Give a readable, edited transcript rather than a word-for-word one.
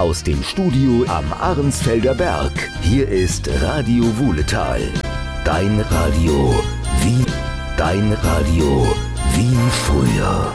aus dem Studio am Arnsfelder Berg. Hier ist Radio Wuhletal. Dein Radio wie früher.